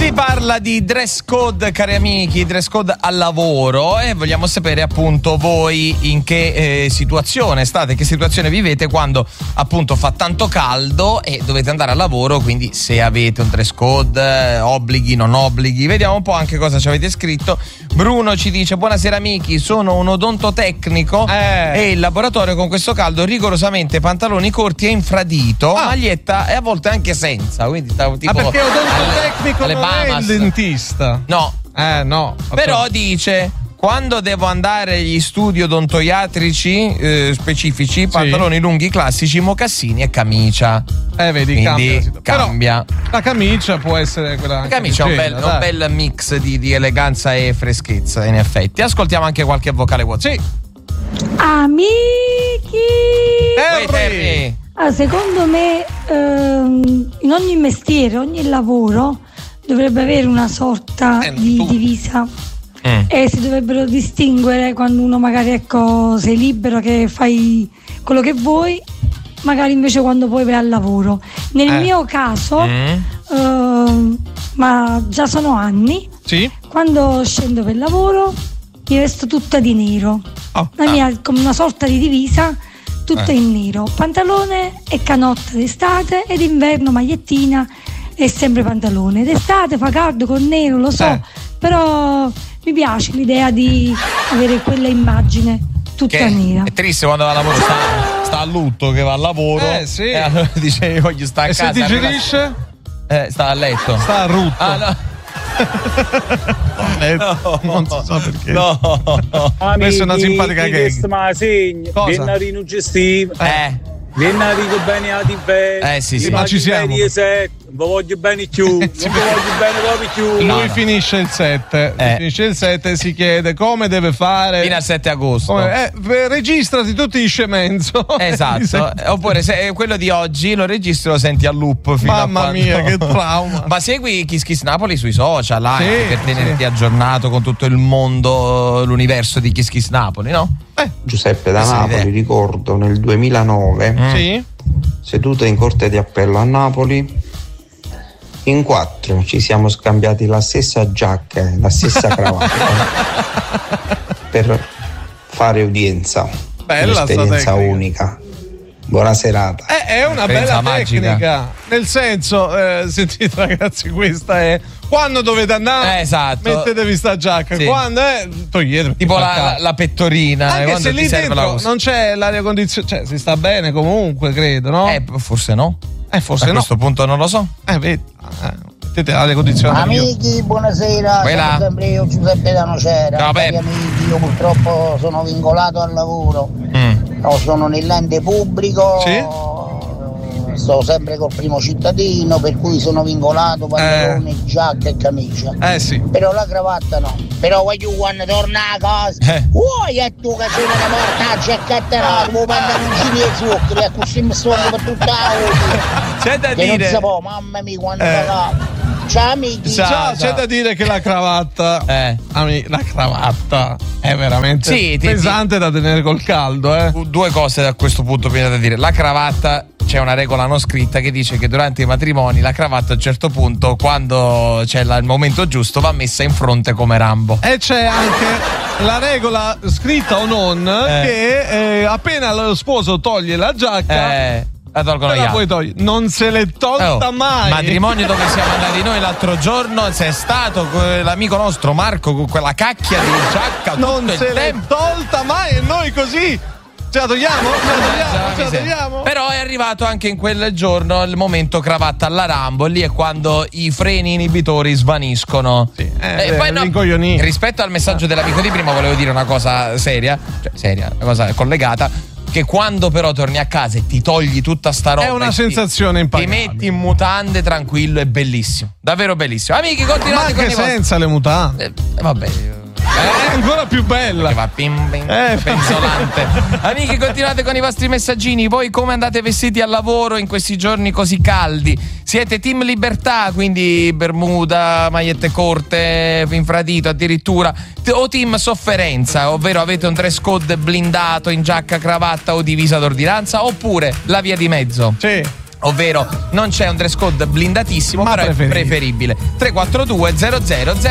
Si parla di dress code, cari amici, dress code al lavoro, e vogliamo sapere appunto voi in che situazione state, che situazione vivete quando appunto fa tanto caldo e dovete andare al lavoro, quindi se avete un dress code, obblighi, non obblighi. Vediamo un po' anche cosa ci avete scritto. Bruno ci dice: buonasera amici, sono un odontotecnico e il laboratorio con questo caldo rigorosamente pantaloni corti e infradito, maglietta e a volte anche senza, quindi stavo tipo perché odontotecnico alle non è il dentista. No. No. Però dice: quando devo andare agli studi odontoiatrici specifici, pantaloni lunghi classici, mocassini e camicia. Vedi, quindi cambia. Però la camicia può essere quella. La camicia è un bel mix di eleganza e freschezza, in effetti. Ascoltiamo anche qualche vocale WhatsApp. Sì. Amici! Terry. Secondo me in ogni mestiere, ogni lavoro dovrebbe avere una sorta di divisa e si dovrebbero distinguere quando uno magari sei libero che fai quello che vuoi, magari invece quando poi vai al lavoro. Nel mio caso ma già sono anni, quando scendo per lavoro mi vesto tutta di nero, la mia come una sorta di divisa tutta in nero, pantalone e canotta d'estate, ed inverno magliettina e sempre pantalone. D'estate fa caldo con nero, lo so, però mi piace l'idea di avere quella immagine tutta nera. È triste quando va al lavoro, sta a lutto che va al lavoro, e allora dice voglio stare a casa. E se digerisce? Sta a letto. Sta a rutto. Non si sa perché. Questa è una simpatica gag. Ma segno, Vennarino gestivo. Vennarino bene a TV. Sì, ma ci siamo. Vi voglio bene più, non vi voglio bene proprio più. Lui finisce il 7. Finisce il 7 e si chiede come deve fare. Fino al 7 agosto. Registrati tutti in scemenzo. Esatto. Oppure se quello di oggi lo registri, lo senti a loop. Mamma mia, che trauma. Ma segui Kiss Kiss Napoli sui social per tenerti aggiornato con tutto il mondo, l'universo di Kiss Kiss Napoli, no? Giuseppe da Napoli, ricordo nel 2009, seduto in corte di appello a Napoli, in 4 ci siamo scambiati la stessa giacca e la stessa cravatta per fare udienza. Bella un'esperienza unica. Buona serata. È una bella tecnica. Nel senso, sentite ragazzi, questa è quando dovete andare, mettetevi sta giacca. Quando togliete tipo la pettorina. Anche se lì dentro non c'è l'aria condizionata, cioè si sta bene comunque, credo, no? Forse no. Forse a questo punto non lo so. Mettete l'aria condizionata. Amici, buonasera. Sono sempre io, Giuseppe da Nocera. Cari amici, io purtroppo sono vincolato al lavoro. Sono nell'ente pubblico. Sto sempre col primo cittadino, per cui sono vincolato pantalone, giacca e camicia. Però la cravatta no. Però voglio quando torna a casa. Vuoi e tu che sei una morta giacchetta come pantaloncini e zuccheri, e così mi sto per tutta la vita. C'è da dire. Non sapevo, mamma mia, quando pagavo. Ciao amici. C'è da dire che la cravatta la cravatta è veramente pesante da tenere col caldo. Due cose da questo punto prima da dire. La cravatta, c'è una regola non scritta che dice che durante i matrimoni la cravatta a un certo punto, quando c'è il momento giusto, va messa in fronte come Rambo. E c'è anche la regola scritta o non che appena lo sposo toglie la giacca la tolgono gli altri. Non se l'è tolta mai. Matrimonio dove siamo andati noi l'altro giorno, c'è stato l'amico nostro Marco con quella cacchia di giacca non tutto se il l'è tempo. tolta mai, e noi così ce la togliamo? Ce la togliamo? Però è arrivato anche in quel giorno il momento cravatta alla Rambo, lì è quando i freni inibitori svaniscono. E poi rispetto al messaggio dell'amico di prima volevo dire una cosa seria, una cosa collegata, che quando però torni a casa e ti togli tutta sta roba, è una sensazione impagabile. Ti metti in mutande tranquillo, è bellissimo, davvero bellissimo. Amici, continuate con i vostri... senza le mutande. Vabbè, è ancora più bella. Che va penzolante. Amici, continuate con i vostri messaggini. Voi come andate vestiti al lavoro in questi giorni così caldi? Siete team libertà, quindi bermuda, magliette corte, infradito addirittura, o team sofferenza, ovvero avete un dress code blindato in giacca, cravatta o divisa d'ordinanza, oppure la via di mezzo? ovvero non c'è un dress code blindatissimo, ma però è preferibile. 342 00